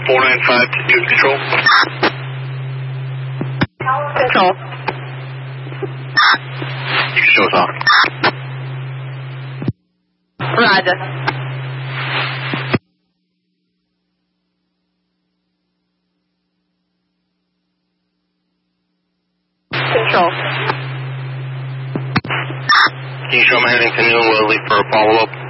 495 to Control. Control. You can show us off. Roger. Control. Can you show me heading to New and we'll leave for a follow-up?